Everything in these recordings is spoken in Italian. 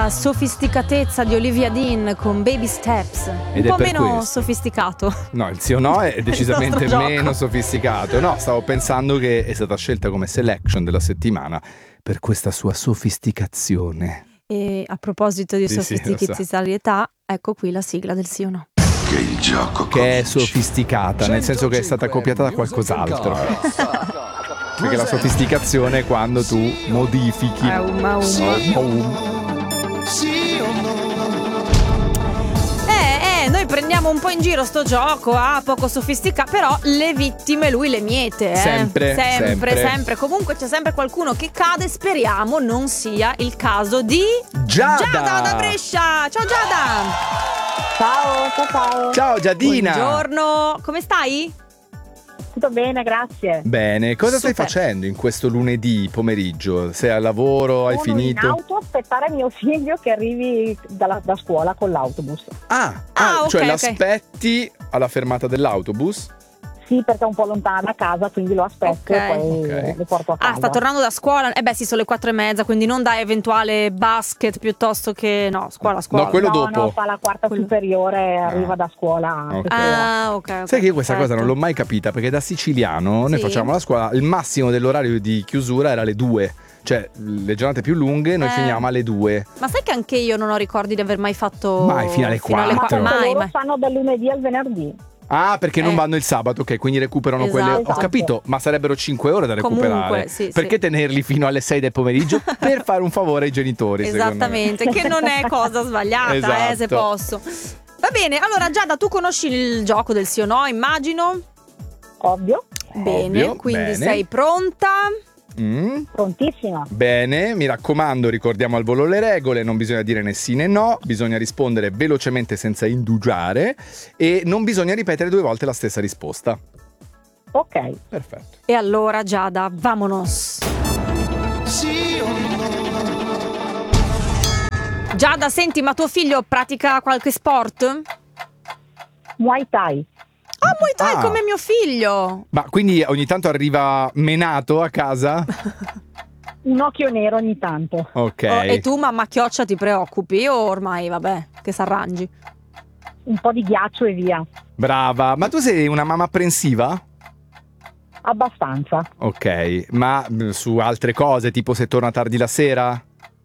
la sofisticatezza di Olivia Dean con Baby Steps. Ed Un è po' per meno questo. sofisticato. No, il sì o no è decisamente Il nostro meno gioco. sofisticato. No, stavo pensando che è stata scelta come selection della settimana per questa sua sofisticazione. E a proposito di Sì, sì, lo so. sofisticarietà, ecco qui la sigla del sì o no. Che il gioco Che è cominci. sofisticata, nel senso che è stata copiata da qualcos'altro. Perché la sofisticazione è quando tu modifichi. Noi prendiamo un po' in giro sto gioco, poco sofisticato, però le vittime lui le miete, sempre. Comunque c'è sempre qualcuno che cade, speriamo non sia il caso di Giada da Brescia. Ciao Giada. Ciao. Ciao Giadina. Buongiorno, come stai? Tutto bene, grazie. Bene, cosa stai Super. facendo in questo lunedì pomeriggio? Sei al lavoro, hai Sono finito? in auto a aspettare mio figlio che arrivi da scuola con l'autobus. Ok, cioè ok. l'aspetti alla fermata dell'autobus? Sì, perché è un po' lontana da casa, quindi lo aspetto Ok. e poi Ok. lo porto a casa. Sta tornando da scuola? Sì, sono le 4:30, quindi non da eventuale basket piuttosto che scuola. No, quello No, dopo. fa la quarta superiore, arriva da scuola. Ok. Ok. Sai che io questa cosa non l'ho perfetto. mai capita, perché da siciliano noi Sì. facciamo la scuola, il massimo dell'orario di chiusura era le 2. Cioè, le giornate più lunghe noi finiamo alle 2. Ma sai che anche io non ho ricordi di aver mai fatto Mai fino alle 4. Ma Mai, loro mai. fanno dal lunedì al venerdì. Ah, perché non vanno il sabato, ok, quindi recuperano Esatto. quelle. Ho Esatto. capito, ma sarebbero 5 ore da recuperare. Comunque, sì, perché sì. tenerli fino alle 6 del pomeriggio? Per fare un favore ai genitori, secondo me. Esattamente, che non è cosa sbagliata, Esatto. se posso. Va bene, allora Giada, tu conosci il gioco del sì o no, immagino? Ovvio, Bene, Ovvio, quindi bene. sei pronta? prontissima. Bene, mi raccomando, ricordiamo al volo le regole, non bisogna dire né sì né no, bisogna rispondere velocemente senza indugiare e non bisogna ripetere 2 volte la stessa risposta. Ok. Perfetto. E allora Giada, vamonos. Giada, senti, ma tuo figlio pratica qualche sport? Muay Thai. Muay Thai Ah. come mio figlio. Ma quindi ogni tanto arriva menato a casa? Un occhio nero ogni tanto. Ok. E tu, mamma chioccia, ti preoccupi o ormai, vabbè, che s'arrangi? Un po' di ghiaccio e via. Brava, ma tu sei una mamma apprensiva? Abbastanza. Ok, ma su altre cose, tipo se torna tardi la sera?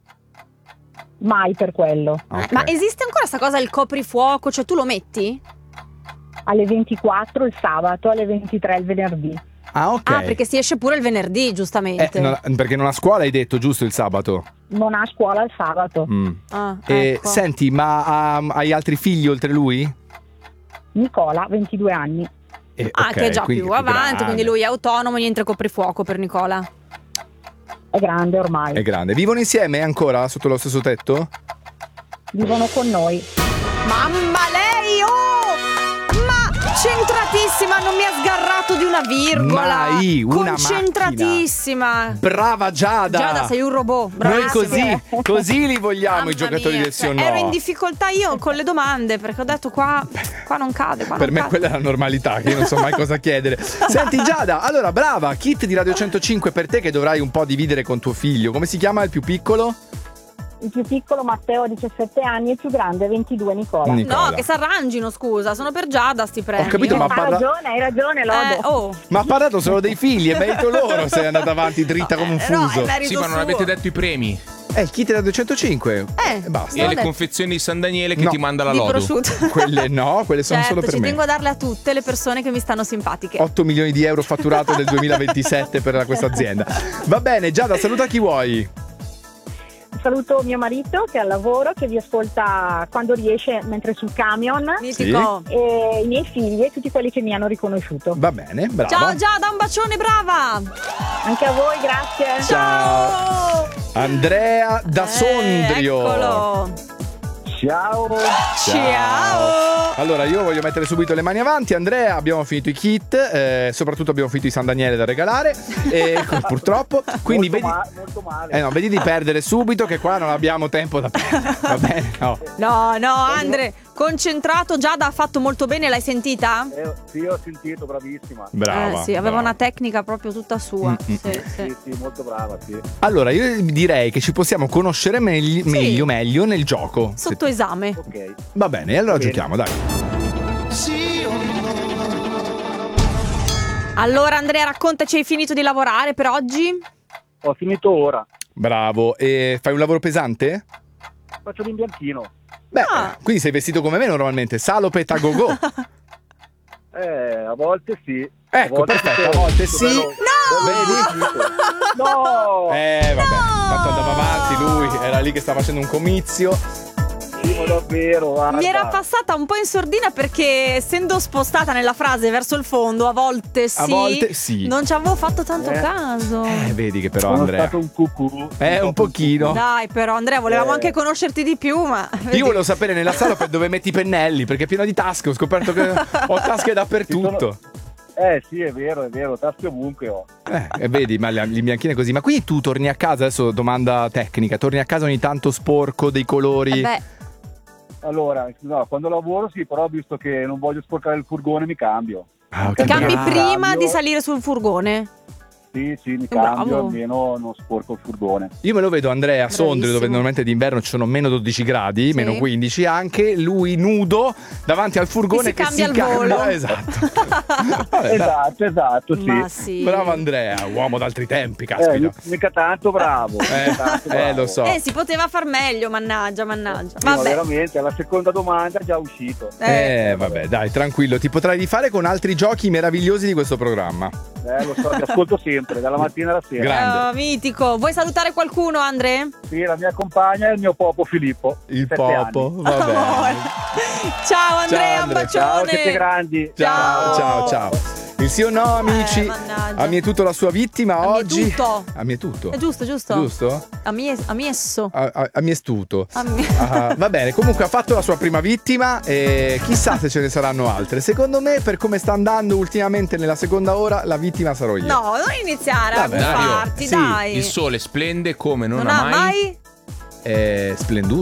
Mai per quello. Ok. Ma esiste ancora sta cosa, il coprifuoco? Cioè tu lo metti? Alle 24 il sabato, alle 23 il venerdì. Ah, ok. Perché si esce pure il venerdì, giustamente. perché non a scuola hai detto giusto il sabato? Non ha scuola il sabato. Ecco. Senti, ma hai altri figli oltre lui? Nicola, 22 anni. Ok, che è già quindi più è avanti, grande. quindi lui è autonomo, niente coprifuoco per Nicola. È grande ormai. È grande. Vivono insieme ancora sotto lo stesso tetto? Vivono con noi. Mamma lei, ma centratissima, non mi ha sgarrato di una virgola. Mai, una concentratissima. Brava Giada! Giada, sei un robot. Noi bravissima. così li vogliamo Mamma i giocatori mia, del sì o no. ero in difficoltà io con le domande perché ho detto qua non cade. Per me quella è la normalità, che io non so mai cosa chiedere. Senti Giada, allora brava, kit di Radio 105 per te che dovrai un po' dividere con tuo figlio. Come si chiama il più piccolo? Il più piccolo Matteo ha 17 anni e il più grande 22 Nicola. No, che s'arrangino, scusa, sono per Giada sti premi. Ho capito, ma Hai ragione, Lodo. Ma ha parlato solo dei figli, è merito loro se è andata avanti dritta come un fuso. Sì, ma non avete detto i premi. Il kit da 205 e basta. E le confezioni di San Daniele che No. ti manda la Di Lodo. prosciutto. Quelle no, quelle sono Certo, solo per ci me. tengo a darle a tutte le persone che mi stanno simpatiche. 8 milioni di euro fatturato nel 2027 per questa azienda. Va bene, Giada, saluta chi vuoi. Saluto mio marito che è al lavoro, che vi ascolta quando riesce mentre sul camion. Mitico. E i miei figli e tutti quelli che mi hanno riconosciuto. Va bene, brava. Ciao Giada, un bacione, brava. Anche a voi, grazie. Ciao. Andrea da Sondrio. Eccolo. Ciao. Ciao. Allora io voglio mettere subito le mani avanti. Andrea, abbiamo finito i kit, soprattutto abbiamo finito i San Daniele da regalare, purtroppo. Quindi molto male. vedi di perdere subito che qua non abbiamo tempo da perdere. Va bene? No. No, Andre, concentrato. Giada ha fatto molto bene, l'hai sentita? Sì, ho sentito, bravissima. Brava. Sì, aveva una tecnica proprio tutta sua. Sì. Sì, molto brava, sì. Allora, io direi che ci possiamo conoscere meglio nel gioco. Sotto esame. Ok. Va bene, allora giochiamo, dai. Allora Andrea, raccontaci, hai finito di lavorare per oggi? Ho finito ora. Bravo. E fai un lavoro pesante? Faccio l'imbianchino. Beh, quindi sei vestito come me normalmente, salopeta go-go. A volte sì. Ecco, perfetto, a volte sì. No! Vabbè, tanto andava avanti lui, era lì che stava facendo un comizio. Sì, ma davvero, guarda. Mi era passata un po' in sordina perché essendo spostata nella frase verso il fondo, a volte sì. Non ci avevo fatto tanto caso. Vedi che però Sono Andrea stato un cucù. un pochino. Dai, però Andrea, volevamo anche conoscerti di più, ma Io volevo sapere nella sala per dove metti i pennelli, perché è pieno di tasche, ho scoperto che ho tasche dappertutto. Sì, è vero, tasche ovunque ho. E vedi, ma l'imbianchino è così. Ma quindi tu torni a casa, adesso domanda tecnica, torni a casa ogni tanto sporco dei colori? Allora, no, quando lavoro sì, però visto che non voglio sporcare il furgone mi cambio. Ti cambi prima di salire sul furgone? Sì, mi cambio, almeno non sporco il furgone. Io me lo vedo Andrea a Sondrio, dove normalmente d'inverno ci sono meno 12, gradi, meno 15, anche lui nudo davanti al furgone che si cambia. Esatto, sì. Ma sì. Bravo Andrea, uomo d'altri tempi, caspita. Mica tanto bravo. Lo so. Si poteva far meglio, mannaggia. Vabbè. Veramente, alla seconda domanda è già uscito. Vabbè, dai, tranquillo, ti potrai rifare con altri giochi meravigliosi di questo programma. Lo so, ti ascolto sempre, dalla mattina alla sera. Grande. Mitico. Vuoi salutare qualcuno, Andre? Sì, la mia compagna e il mio Popo Filippo. Il Popo, va bene. Ciao Andrea, un bacione. Ciao, siete grandi. Ciao. Il sì o no, amici? A me è tutto la sua vittima oggi. Tutto. A me è tutto. È giusto. Giusto? A me esso. A me è stuto. Va bene, comunque ha fatto la sua prima vittima e chissà se ce ne saranno altre. Secondo me, per come sta andando ultimamente nella seconda ora, la vittima sarò io. No, non iniziare a buffarti, Dario, dai. Il sole splende come non ha mai Splenduto.